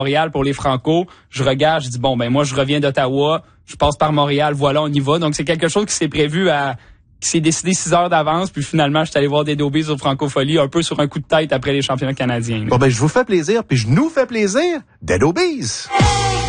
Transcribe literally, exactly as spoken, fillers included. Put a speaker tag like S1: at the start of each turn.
S1: Montréal pour les Franco. Je regarde, je dis bon, ben moi je reviens d'Ottawa, je passe par Montréal, voilà, on y va. Donc c'est quelque chose qui s'est prévu à... qui s'est décidé six heures d'avance, puis finalement, je suis allé voir Dead Obies au Francophonie, un peu sur un coup de tête après les championnats canadiens. Là.
S2: Bon, ben, je vous fais plaisir, puis je nous fais plaisir. Dead Obies!